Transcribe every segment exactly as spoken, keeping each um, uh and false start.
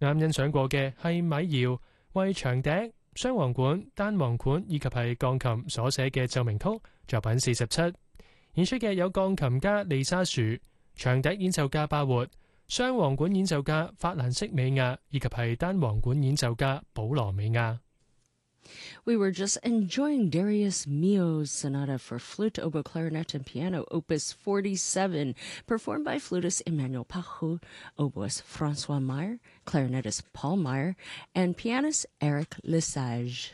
啱欣賞過嘅係米瑤為長笛、雙簧管、單簧管以及係鋼琴所寫嘅奏鳴曲，作品四十七。演出嘅有鋼琴家利沙樹、長笛演奏家巴活、雙簧管演奏家法蘭色美亞以及係單簧管演奏家保羅美亞。 We were just enjoying Darius Milhaud's Sonata for Flute, Oboe, Clarinet, and Piano, Opus forty-seven, performed by flutist Emmanuel Pachot, oboist Francois Meyer, clarinetist Paul Meyer, and pianist Eric Lesage.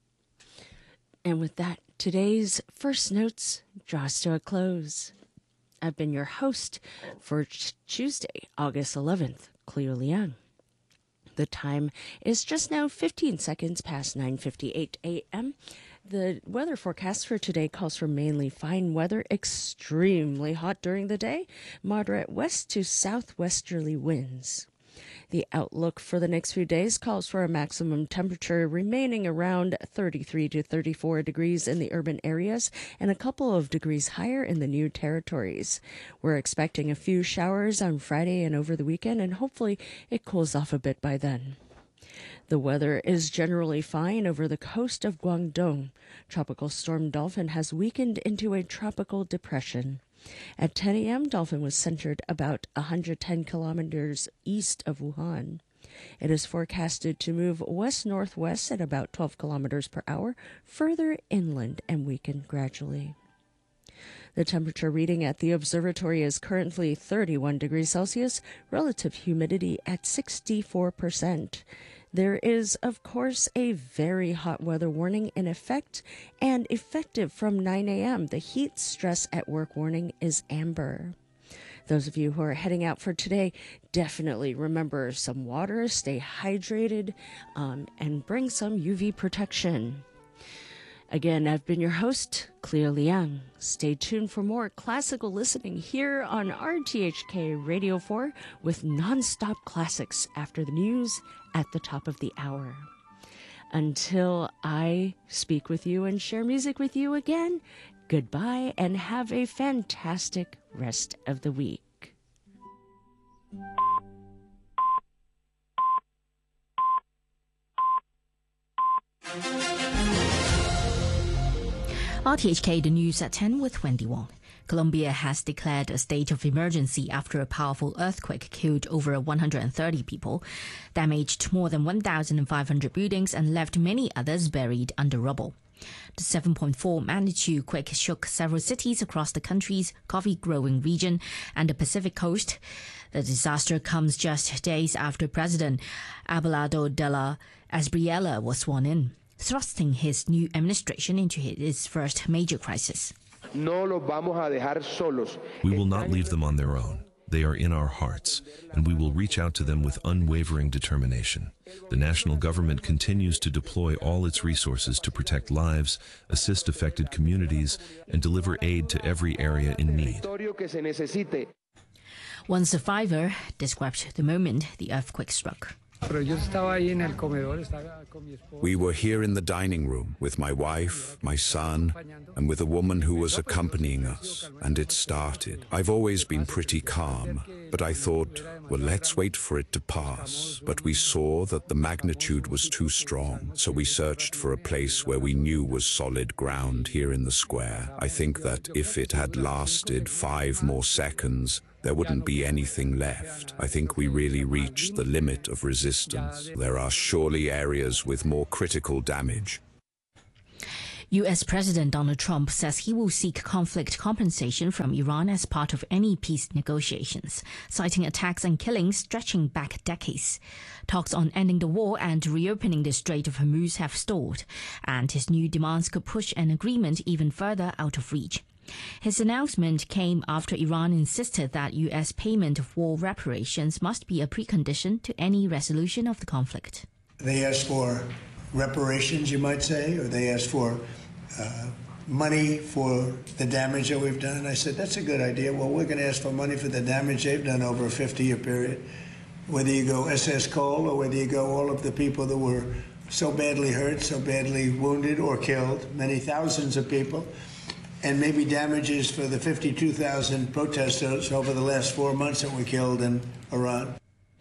And with that, today's First Notes draws to a close. I've been your host for Tuesday, August eleventh, Cleo Liang. The time is just now fifteen seconds past nine fifty-eight a.m. The weather forecast for today calls for mainly fine weather, extremely hot during the day, moderate west to southwesterly winds. The outlook for the next few days calls for a maximum temperature remaining around thirty-three to thirty-four degrees in the urban areas and a couple of degrees higher in the new territories. We're expecting a few showers on Friday and over the weekend, and hopefully it cools off a bit by then. The weather is generally fine over the coast of Guangdong. Tropical storm Dolphin has weakened into a tropical depression. At ten a.m., Dolphin was centered about one hundred ten kilometers east of Wuhan. It is forecasted to move west-northwest at about twelve kilometers per hour, further inland and weaken gradually. The temperature reading at the observatory is currently thirty-one degrees Celsius, relative humidity at sixty-four percent. There is, of course, a very hot weather warning in effect, and effective from nine a.m., the heat stress at work warning is amber. Those of you who are heading out for today, definitely remember some water, stay hydrated, um, and bring some U V protection. Again, I've been your host, Cleo Liang. Stay tuned for more classical listening here on R T H K Radio four with non-stop classics after the news at the top of the hour. Until I speak with you and share music with you again, goodbye and have a fantastic rest of the week. R T H K, the news at ten with Wendy Wong. Colombia has declared a state of emergency after a powerful earthquake killed over one hundred thirty people, damaged more than one thousand five hundred buildings, and left many others buried under rubble. The seven point four magnitude quake shook several cities across the country's coffee-growing region and the Pacific coast. The disaster comes just days after President Abelardo de la Espriella was sworn in, thrusting his new administration into his first major crisis. We will not leave them on their own. They are in our hearts, and we will reach out to them with unwavering determination. The national government continues to deploy all its resources to protect lives, assist affected communities, and deliver aid to every area in need. One survivor described the moment the earthquake struck. We were here in the dining room with my wife, my son, and with a woman who was accompanying us, and it started. I've always been pretty calm, but I thought, well, let's wait for it to pass. But we saw that the magnitude was too strong, so we searched for a place where we knew was solid ground here in the square. I think that if it had lasted five more seconds, there wouldn't be anything left. I think we really reached the limit of resistance. There are surely areas with more critical damage. U S President Donald Trump says he will seek conflict compensation from Iran as part of any peace negotiations, citing attacks and killings stretching back decades. Talks on ending the war and reopening the Strait of Hormuz have stalled, and his new demands could push an agreement even further out of reach. His announcement came after Iran insisted that U S payment of war reparations must be a precondition to any resolution of the conflict. They asked for reparations, you might say, or they asked for uh, money for the damage that we've done. I said, that's a good idea. Well, we're going to ask for money for the damage they've done over a fifty-year period. Whether you go S S Cole or whether you go all of the people that were so badly hurt, so badly wounded or killed, many thousands of people, and maybe damages for the fifty-two thousand protesters over the last four months that were killed in Iran.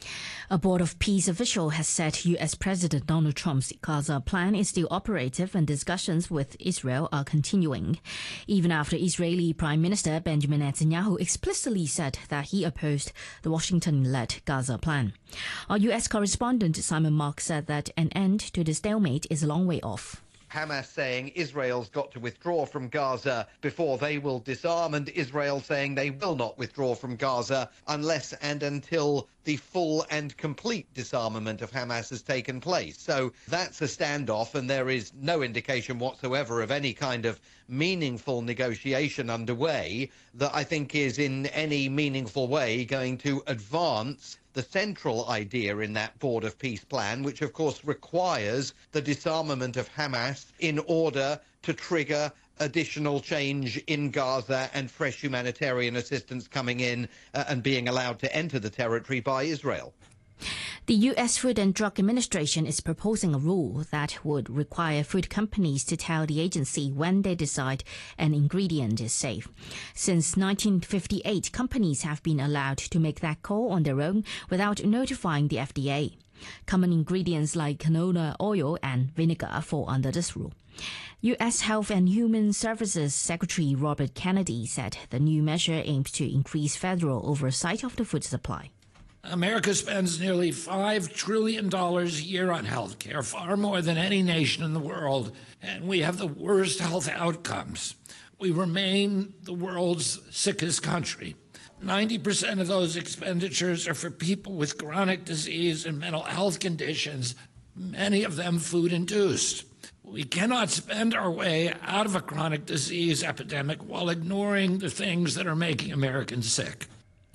A Board of Peace official has said U S President Donald Trump's Gaza plan is still operative and discussions with Israel are continuing, even after Israeli Prime Minister Benjamin Netanyahu explicitly said that he opposed the Washington-led Gaza plan. Our U S correspondent Simon Mark said that an end to the stalemate is a long way off. Hamas saying Israel's got to withdraw from Gaza before they will disarm, and Israel saying they will not withdraw from Gaza unless and until the full and complete disarmament of Hamas has taken place. So that's a standoff, and there is no indication whatsoever of any kind of meaningful negotiation underway that I think is in any meaningful way going to advance the central idea in that Board of Peace plan, which of course requires the disarmament of Hamas in order to trigger additional change in Gaza and fresh humanitarian assistance coming in uh, and being allowed to enter the territory by Israel. The U S Food and Drug Administration is proposing a rule that would require food companies to tell the agency when they decide an ingredient is safe. Since nineteen fifty-eight, companies have been allowed to make that call on their own without notifying the F D A. Common ingredients like canola oil and vinegar fall under this rule. U S Health and Human Services Secretary Robert Kennedy said the new measure aims to increase federal oversight of the food supply. America spends nearly five trillion dollars a year on health care, far more than any nation in the world, and we have the worst health outcomes. We remain the world's sickest country. ninety percent of those expenditures are for people with chronic disease and mental health conditions, many of them food-induced. We cannot spend our way out of a chronic disease epidemic while ignoring the things that are making Americans sick.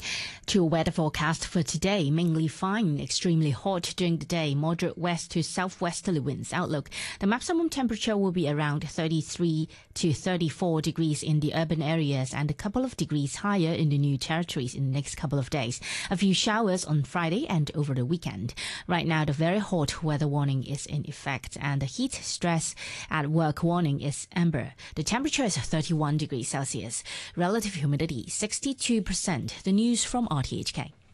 To weather forecast for today, mainly fine, extremely hot during the day, moderate west to southwesterly winds. Outlook, the maximum temperature will be around thirty-three to thirty-four degrees in the urban areas and a couple of degrees higher in the new territories in the next couple of days. A few showers on Friday and over the weekend. Right now, the very hot weather warning is in effect and the heat stress at work warning is amber. The temperature is thirty-one degrees Celsius. Relative humidity sixty-two percent. The news from R T H K.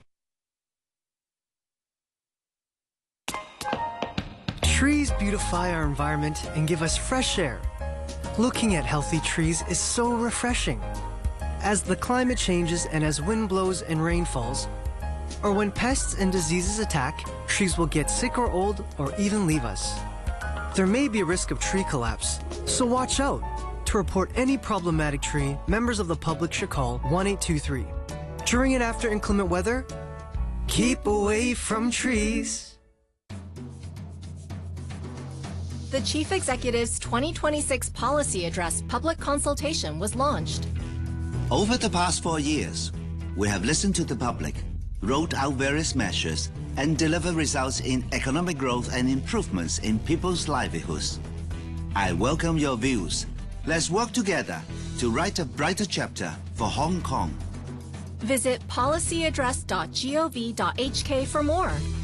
Trees beautify our environment and give us fresh air. Looking at healthy trees is so refreshing. As the climate changes and as wind blows and rain falls, or when pests and diseases attack, trees will get sick or old or even leave us. There may be a risk of tree collapse, so watch out. To report any problematic tree, members of the public should call one eight two three. During and after inclement weather, keep away from trees. The Chief Executive's twenty twenty-six Policy Address public consultation was launched. Over the past four years, we have listened to the public, rolled out various measures, and delivered results in economic growth and improvements in people's livelihoods. I welcome your views. Let's work together to write a brighter chapter for Hong Kong. Visit policy address dot gov dot h k for more.